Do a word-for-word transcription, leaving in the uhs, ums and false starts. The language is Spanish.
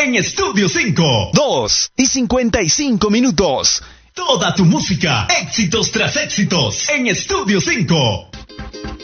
en Estudio cinco. dos y cincuenta y cinco minutos. Toda tu música, éxitos tras éxitos, en Estudio cinco.